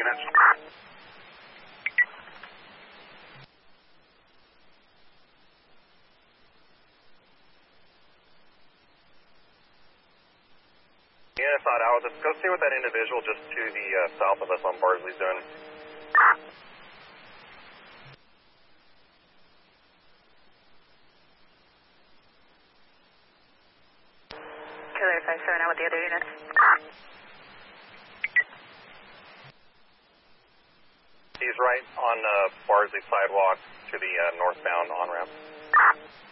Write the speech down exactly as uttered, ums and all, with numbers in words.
units. Unit five out. Let's go see what that individual just to the uh, south of us on Bardsley's doing. Killer five seven out with the other units. He's right on uh, Bardsley sidewalk to the uh, northbound on-ramp.